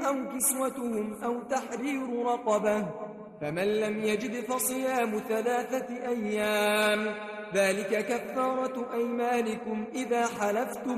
أو كسوتهم أو تحرير رقبة، فمن لم يجد فصيام 3 أيام، ذلك كفارة أيمانكم إذا حلفتم،